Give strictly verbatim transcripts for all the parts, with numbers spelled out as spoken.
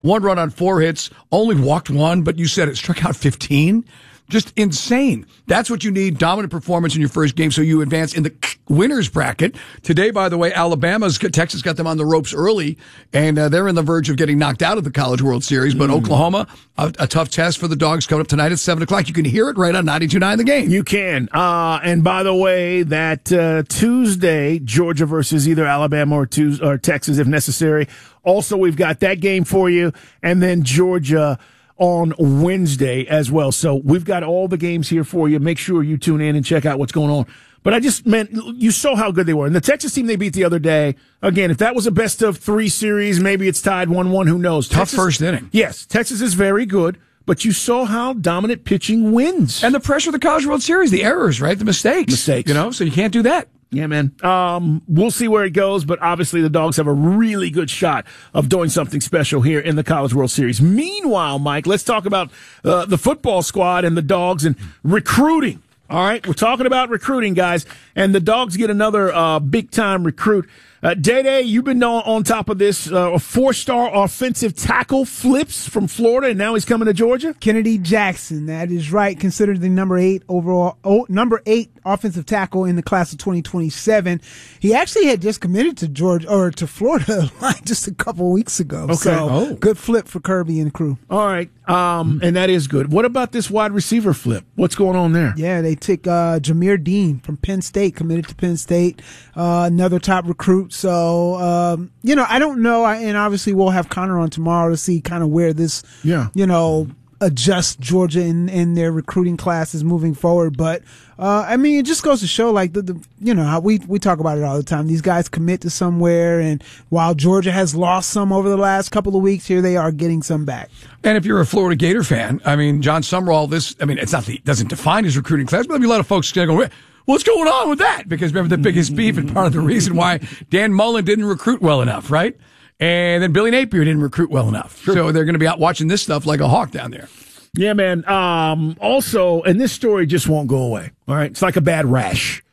One run on four hits, only walked one, but you said it struck out fifteen. Just insane. That's what you need, dominant performance in your first game so you advance in the winners bracket. Today, by the way, Alabama's, Texas got them on the ropes early, and uh, they're on the verge of getting knocked out of the College World Series. But mm. Oklahoma, a, a tough test for the Dogs coming up tonight at seven o'clock. You can hear it right on ninety-two point nine The Game. You can. Uh, and by the way, that uh, Tuesday, Georgia versus either Alabama or, Tuesday, or Texas if necessary. Also, we've got that game for you. And then Georgia on Wednesday as well. So we've got all the games here for you. Make sure you tune in and check out what's going on. But I just meant, you saw how good they were. And the Texas team they beat the other day, again, if that was a best of three series, maybe it's tied one one, who knows? Tough Texas, first inning. Yes, Texas is very good, but you saw how dominant pitching wins. And the pressure of the College World Series, the errors, right? The mistakes. Mistakes. You know, so you can't do that. Yeah, man. Um, we'll see where it goes, but obviously the Dogs have a really good shot of doing something special here in the College World Series. Meanwhile, Mike, let's talk about uh, the football squad and the Dogs and recruiting. All right, we're talking about recruiting, guys, and the Dogs get another uh, big-time recruit. Uh, Day-Day, you've been on, on top of this. Uh, a four-star offensive tackle flips from Florida, and now he's coming to Georgia? Kennedy Jackson, that is right, considered the number eight overall, oh, number eight offensive tackle in the class of twenty twenty-seven. He actually had just committed to Georgia or to Florida like just a couple of weeks ago. Okay. So oh. good flip for Kirby and the crew. All right, um, and that is good. What about this wide receiver flip? What's going on there? Yeah, they took uh, Jameer Dean from Penn State, committed to Penn State, uh, another top recruit. So, um, you know, I don't know. And obviously we'll have Connor on tomorrow to see kind of where this, yeah. you know, adjust Georgia in, in their recruiting classes moving forward. But, uh, I mean, it just goes to show, like, the, the you know, how we, we talk about it all the time. These guys commit to somewhere, and while Georgia has lost some over the last couple of weeks, here they are getting some back. And if you're a Florida Gator fan, I mean, John Sumrall, this, I mean, it's not, it doesn't define his recruiting class, but there'll be a lot of folks going to go, what's going on with that? Because remember, the biggest beef and part of the reason why Dan Mullen didn't recruit well enough, right? And then Billy Napier didn't recruit well enough. Sure. So they're going to be out watching this stuff like a hawk down there. Yeah, man. Um, also, and this story just won't go away. All right. It's like a bad rash.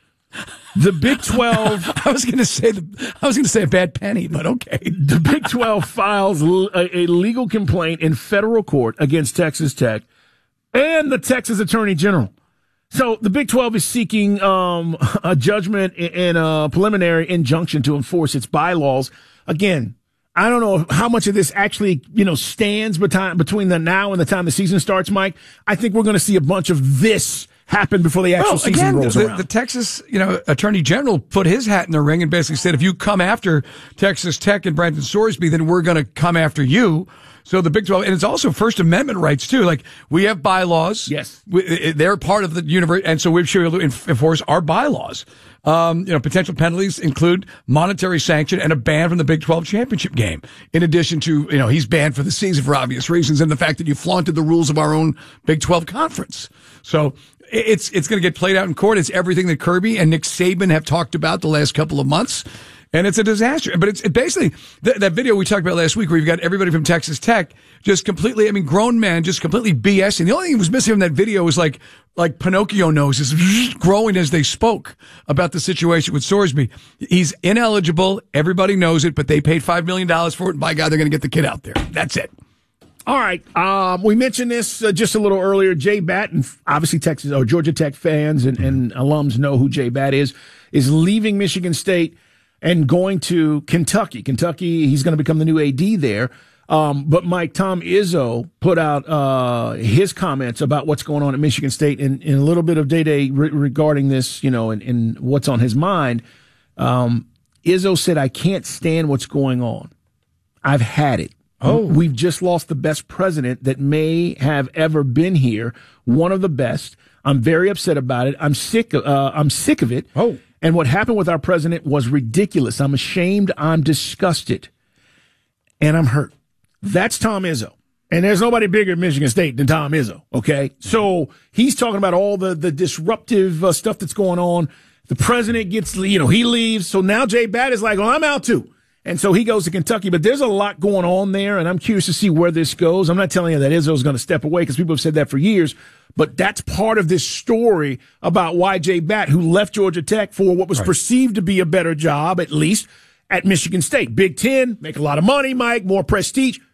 The Big twelve. I was going to say the, I was going to say a bad penny, but okay. The Big twelve files a, a legal complaint in federal court against Texas Tech and the Texas Attorney General. So the Big twelve is seeking um, a judgment and a preliminary injunction to enforce its bylaws. Again, I don't know how much of this actually, you know, stands between between the now and the time the season starts, Mike. I think we're going to see a bunch of this happen before the actual well, season again, rolls the, around. The Texas, you know, Attorney General put his hat in the ring and basically said, if you come after Texas Tech and Brandon Sorsby, then we're going to come after you. So the Big twelve, and it's also First Amendment rights too. Like, we have bylaws. Yes. We, they're part of the universe, and so we're sure to enforce our bylaws. Um, you know, potential penalties include monetary sanction and a ban from the Big twelve championship game. In addition to, you know, he's banned for the season for obvious reasons, and the fact that you flaunted the rules of our own Big twelve conference. So it's, it's going to get played out in court. It's everything that Kirby and Nick Saban have talked about the last couple of months. And it's a disaster. But it's it basically th- that video we talked about last week where you've got everybody from Texas Tech just completely, I mean, grown men just completely BSing. The only thing that was missing from that video was like, like Pinocchio noses growing as they spoke about the situation with Sorsby. He's ineligible. Everybody knows it, but they paid five million dollars for it. And by God, they're going to get the kid out there. That's it. All right. Um, we mentioned this uh, just a little earlier. Jay Batten, obviously Texas or Georgia Tech fans and, and alums know who Jay Batt is, is leaving Michigan State and going to Kentucky. Kentucky, he's going to become the new A D there. Um, but Mike, Tom Izzo put out uh, his comments about what's going on at Michigan State in, in a little bit of day-to-day re- regarding this, you know, and, and what's on his mind. Um, Izzo said, I can't stand what's going on. I've had it. Oh, we've just lost the best president that may have ever been here. One of the best. I'm very upset about it. I'm sick. Uh, I'm sick of it. Oh. And what happened with our president was ridiculous. I'm ashamed. I'm disgusted. And I'm hurt. That's Tom Izzo. And there's nobody bigger at Michigan State than Tom Izzo, okay? So he's talking about all the, the disruptive uh, stuff that's going on. The president gets, you know, he leaves. So now Jay Batt is like, well, I'm out too. And so he goes to Kentucky. But there's a lot going on there, and I'm curious to see where this goes. I'm not telling you that Izzo's going to step away because people have said that for years. But that's part of this story about why Jay Batt, who left Georgia Tech for what was right. perceived to be a better job, at least, at Michigan State. Big Ten, make a lot of money, Mike, more prestige.